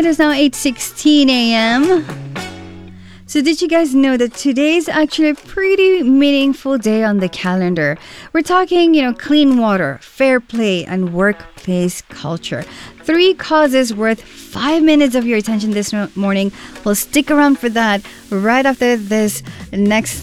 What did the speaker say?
It is now 8:16 a.m. So did you guys know that today is actually a pretty meaningful day on the calendar? We're talking, clean water, fair play, and workplace culture. 3 causes worth 5 minutes of your attention this morning. We'll stick around for that right after this next